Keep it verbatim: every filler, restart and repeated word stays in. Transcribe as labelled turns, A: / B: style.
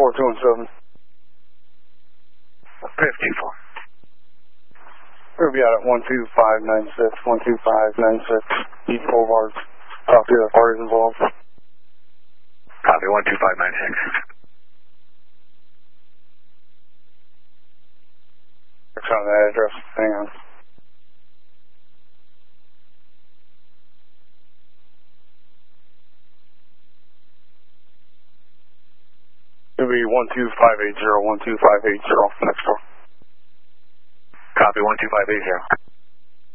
A: four, two one seven.
B: fifty-four.
A: We'll be out at one two five nine six, one two five nine six, East Boulevard. Copy the parties involved.
B: Copy, one two five nine six.
A: Check on that address. Hang on. It'll be one two five eight zero, one two five eight zero, next door.
B: Copy, one two five eight zero.